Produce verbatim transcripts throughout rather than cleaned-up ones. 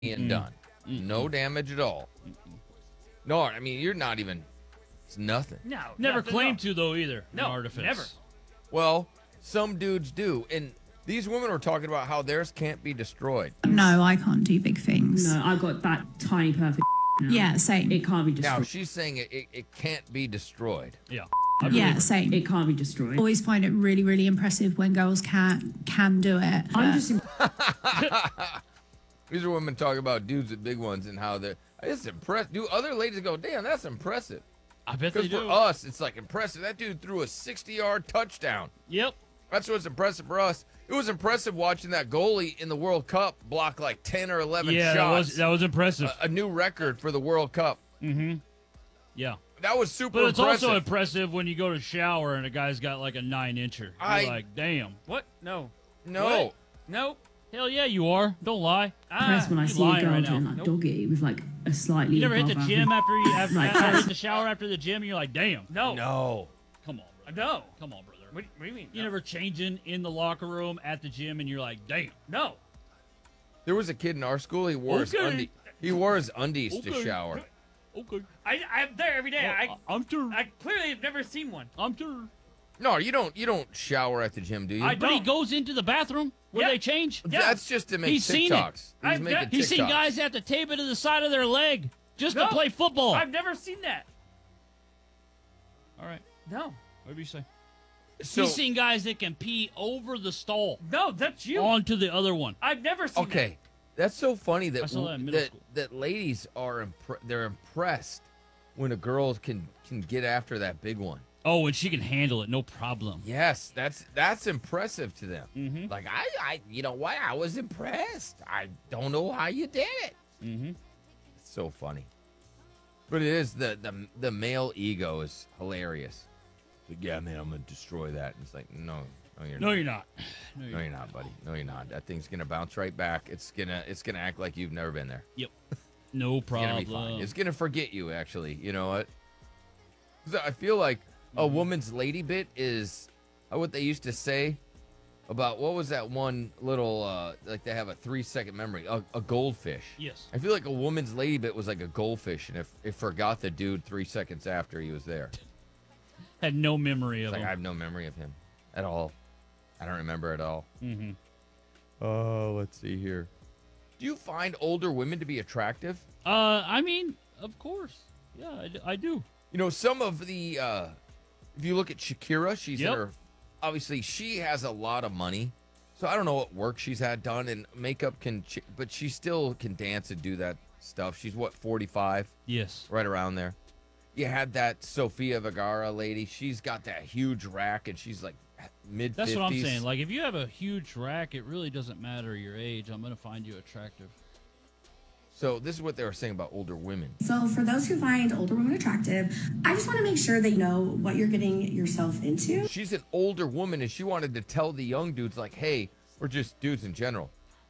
and done. Mm-mm. No damage at all. Mm-mm. No, I mean, you're not even, it's nothing. No. Never nothing, claimed no. to, though, either. No, in our defense. never. Well, some dudes do. And these women were talking about how theirs can't be destroyed. No, I can't do big things. No, I got that tiny perfect. Now. Yeah, same. It can't be destroyed. Now, she's saying it, it, it can't be destroyed. Yeah. Yeah, same. It can't be destroyed. Always find it really, really impressive when girls can can do it. I'm just. These are women talking about dudes with big ones and how they're. It's impressive. Do other ladies go, damn, that's impressive? I bet they Because do. for us, it's like impressive. That dude threw a sixty-yard touchdown. Yep. That's what's impressive for us. It was impressive watching that goalie in the World Cup block like ten or eleven yeah, shots. that was that was impressive. A, a new record for the World Cup. Mm-hmm. Yeah. That was super But it's impressive. also impressive when you go to shower and a guy's got like a nine-incher. You're I- like, damn. What? No. No. What? No. Hell yeah, you are. Don't lie. Impressed when I you see a lying girl right doing now. like Nope. doggy with like a slightly. You never hit the above gym average- after you after, Like, after that's- hit the shower after the gym, and you're like, damn. No. No. Come on, brother. No. Come on, brother. What, what do you mean? You no. never changing in the locker room at the gym, and you're like, damn. No. There was a kid in our school. He wore his Okay. undies. He wore his undies to Okay. shower. Okay. I, I'm there every day. Well, I, I'm sure. I clearly have never seen one. I'm sure. No, you don't. You don't shower at the gym, do you? I But he don't. goes into the bathroom where Yeah. they change. Yeah. That's just to make He's seen it. TikToks. He's I've making got- He's seen TikToks. guys have to tape it to the side of their leg just No. to play football. I've never seen that. All right. No. Whatever you say. So, He's seen guys that can pee over the stall No, that's you. onto the other one. I've never seen okay, that's so funny that I saw that in middle that, school. that ladies are impre- they're impressed when a girl can can get after that big one. Oh, and she can handle it, no problem. Yes, that's that's impressive to them. Mm-hmm. Like I, I, you know what? I was impressed. I don't know how you did it. Mm-hmm. It's so funny, but it is the the the male ego is hilarious. Like, yeah, man, I'm gonna destroy that. And it's like, no, no, you're No, not. you're not. No, you're No, you're not, buddy. No, you're not. That thing's gonna bounce right back. It's gonna it's gonna act like you've never been there. Yep. No It's gonna be fine. problem. It's gonna forget you. Actually, you know what? 'Cause I feel like a woman's lady bit is uh, what they used to say about what was that one little uh like they have a three second memory a, a goldfish. Yes. I feel like a woman's lady bit was like a goldfish, and if it forgot the dude three seconds after he was there. Had no memory It's of like him. I have no memory of him at all. I don't remember at all. Mm-hmm. Oh, let's see here. Do you find older women to be attractive? Uh, I mean, of course. Yeah, I, d- I do. You know, some of the, uh, if you look at Shakira, she's Yep. in her, obviously she has a lot of money. So I don't know what work she's had done, and makeup can, ch- but she still can dance and do that stuff. She's what, forty-five? Yes. Right around there. You had that Sofia Vergara lady. She's got that huge rack, and she's like mid fifties. That's what I'm saying. Like, if you have a huge rack, it really doesn't matter your age. I'm going to find you attractive. So this is what they were saying about older women. So for those who find older women attractive, I just want to make sure that you know what you're getting yourself into. She's an older woman, and she wanted to tell the young dudes, like, hey, or just dudes in general,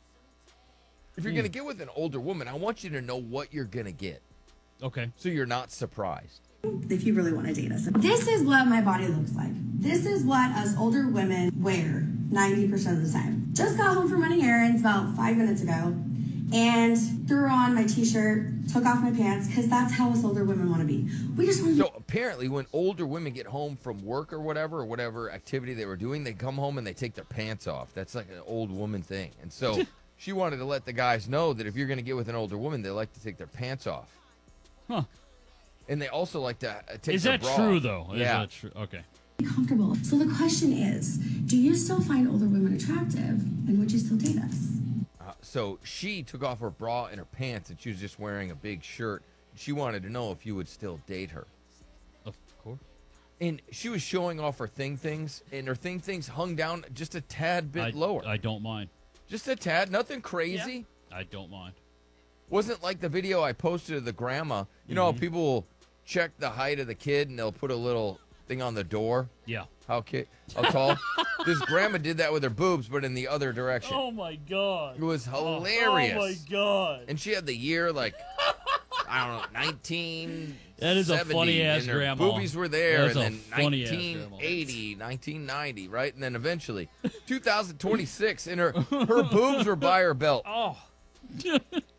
if you're Hmm. going to get with an older woman, I want you to know what you're going to get, Okay. so you're not surprised. If you really want to date us. This is what my body looks like. This is what us older women wear ninety percent of the time. Just got home from running errands about five minutes ago and threw on my t-shirt, took off my pants, because that's how us older women want to be. We just want to So apparently when older women get home from work or whatever, or whatever activity they were doing, they come home and they take their pants off. That's like an old woman thing. And so she wanted to let the guys know that if you're going to get with an older woman, they like to take their pants off. Huh. And they also like to uh, take Is their that bra true, off. though? Is Yeah. that true? Okay. be comfortable. So the question is, do you still find older women attractive, and would you still date us? Uh, so she took off her bra and her pants, and she was just wearing a big shirt. She wanted to know if you would still date her. Of course. And she was showing off her thing things, and her thing things hung down just a tad bit I, lower. I don't mind. Just a tad, nothing crazy. I don't mind. Wasn't like the video I posted of the grandma. You know how people will check the height of the kid, and they'll put a little thing on the door? Yeah. How kid, how tall? This grandma did that with her boobs, but in the other direction. Oh, my God. It was hilarious. Oh, my God. And she had the year like I don't know, nineteen. That is a funny-ass and her grandma. Boobies were there, That's a and then funny-ass nineteen eighty, nineteen ninety, right? And then eventually two thousand twenty-six, and her her boobs were by her belt. Oh.